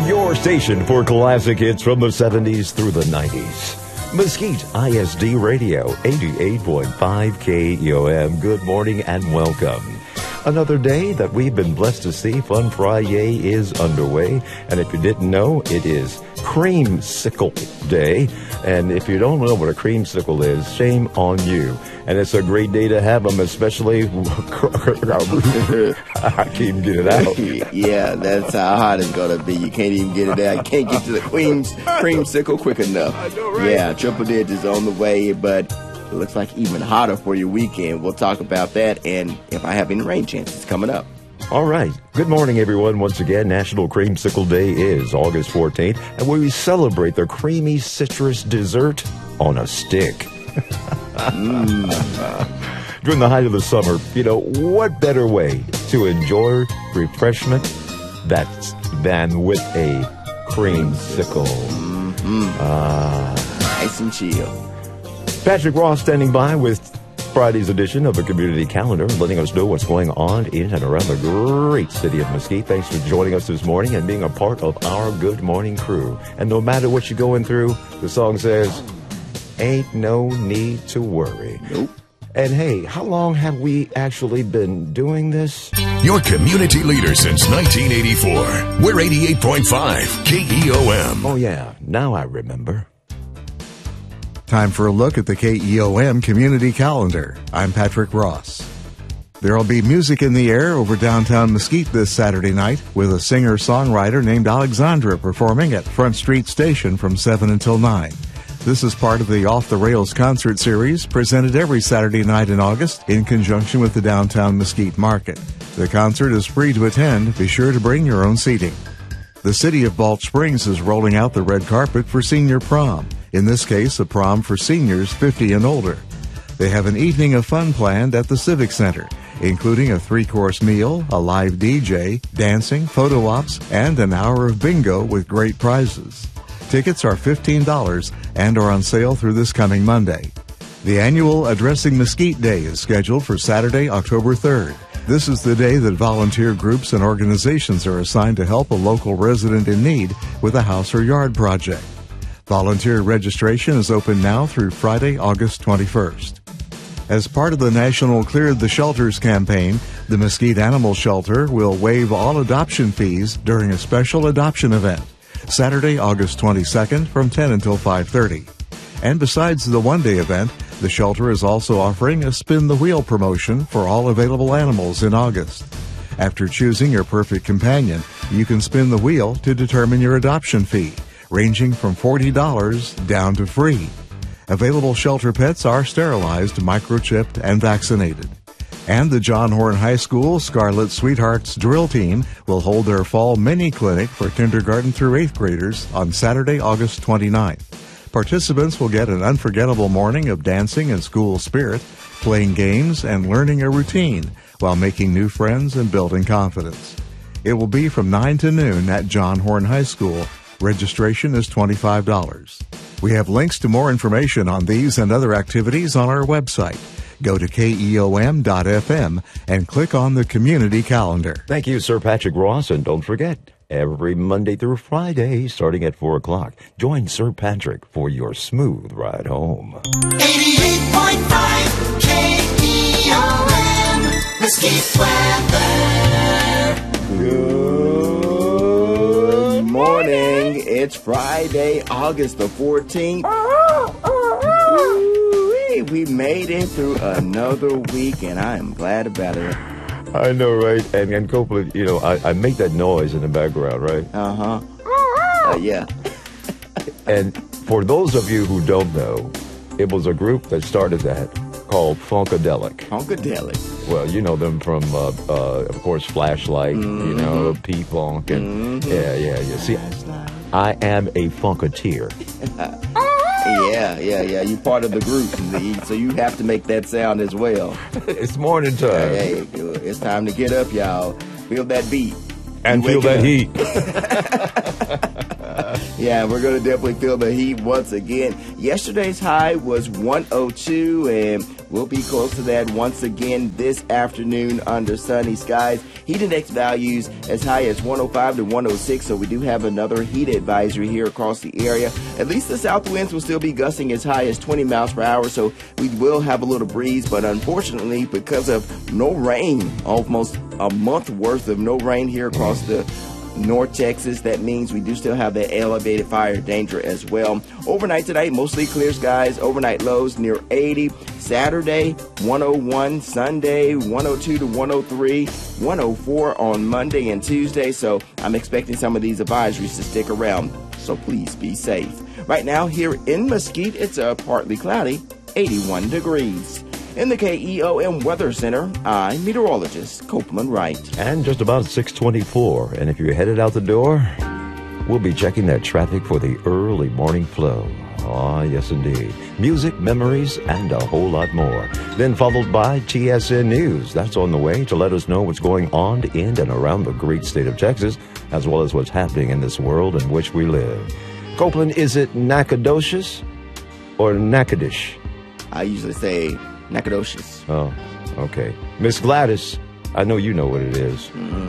Your station for classic hits from the 70s through the 90s. Mesquite ISD Radio, 88.5 KEOM. Good morning and welcome. Another day that we've been blessed to see. Fun Friday is underway. And if you didn't know, it is Creamsicle Day. And if you don't know what a creamsicle is, shame on you. And it's a great day to have them, especially... I can't even get it out. Yeah, that's how hot it's going to be. You can't even get it out. You can't get to the creamsicle quick enough. I know, right? Yeah, triple digits on the way, but it looks like even hotter for your weekend. We'll talk about that and if I have any rain chances coming up. All right. Good morning, everyone. Once again, National Creamsicle Day is August 14th, and we celebrate the creamy citrus dessert on a stick. During the height of the summer, what better way to enjoy refreshment than with a creamsicle? Nice and chill. Patrick Ross standing by with Friday's edition of the Community Calendar, letting us know what's going on in and around the great city of Mesquite. Thanks for joining us this morning and being a part of our Good Morning crew. And no matter what you're going through, the song says, ain't no need to worry. Nope. And hey, how long have we actually been doing this? Your community leader since 1984. We're 88.5 KEOM. Oh yeah, now I remember. Time for a look at the KEOM Community Calendar. I'm Patrick Ross. There'll be music in the air over downtown Mesquite this Saturday night with a singer-songwriter named Alexandra performing at Front Street Station from 7 until 9. This is part of the Off the Rails concert series presented every Saturday night in August in conjunction with the downtown Mesquite Market. The concert is free to attend. Be sure to bring your own seating. The city of Balch Springs is rolling out the red carpet for senior prom. In this case, a prom for seniors 50 and older. They have an evening of fun planned at the Civic Center, including a 3-course meal, a live DJ, dancing, photo ops, and an hour of bingo with great prizes. Tickets are $15 and are on sale through this coming Monday. The annual Addressing Mesquite Day is scheduled for Saturday, October 3rd. This is the day that volunteer groups and organizations are assigned to help a local resident in need with a house or yard project. Volunteer registration is open now through Friday, August 21st. As part of the National Clear the Shelters campaign, the Mesquite Animal Shelter will waive all adoption fees during a special adoption event, Saturday, August 22nd from 10 until 5:30. And besides the one-day event, the shelter is also offering a Spin the Wheel promotion for all available animals in August. After choosing your perfect companion, you can spin the wheel to determine your adoption fee, ranging from $40 down to free. Available shelter pets are sterilized, microchipped, and vaccinated. And the John Horn High School Scarlet Sweethearts Drill Team will hold their fall mini clinic for kindergarten through 8th graders on Saturday, August 29th. Participants will get an unforgettable morning of dancing and school spirit, playing games, and learning a routine while making new friends and building confidence. It will be from 9 to noon at John Horn High School. Registration is $25. We have links to more information on these and other activities on our website. Go to KEOM.FM and click on the Community Calendar. Thank you, Sir Patrick Ross, and don't forget, every Monday through Friday, starting at 4 o'clock, join Sir Patrick for your smooth ride home. 88.5 KEOM, Mesquite weather. Good morning. It's Friday, August the 14th. Woo-wee. We made it through another week, and I am glad about it. I know, right? And Copeland, I make that noise in the background, right? Yeah. And for those of you who don't know, it was a group that started that called Funkadelic. Funkadelic. Well, you know them from, of course, Flashlight, P-Funk, and yeah. See, I am a Funketeer. Yeah. You're part of the group, so you have to make that sound as well. It's morning time. Hey, it's time to get up, y'all. Feel that beat. And feel that heat. Yeah, we're going to definitely feel the heat once again. Yesterday's high was 102, and We'll be close to that once again this afternoon under sunny skies. Heat index values as high as 105 to 106, so we do have another heat advisory here across the area. At least the south winds will still be gusting as high as 20 miles per hour, so we will have a little breeze. But unfortunately, because of no rain, almost a month worth of no rain here across the North Texas, that means we do still have that elevated fire danger as well. Overnight tonight, mostly clear skies. Overnight lows near 80. Saturday, 101. Sunday, 102 to 103. 104 on Monday and Tuesday. So I'm expecting some of these advisories to stick around. So please be safe. Right now, here in Mesquite, it's partly cloudy, 81 degrees. In the KEOM Weather Center, I'm meteorologist Copeland Wright. And just about 6:24. And if you're headed out the door, we'll be checking that traffic for the early morning flow. Ah, yes, indeed. Music, memories, and a whole lot more. Then followed by TSN News. That's on the way to let us know what's going on in and around the great state of Texas, as well as what's happening in this world in which we live. Copeland, is it Nacogdoches or Natchitoches? I usually say Nacogdoches. Oh, okay. Miss Gladys, I know you know what it is.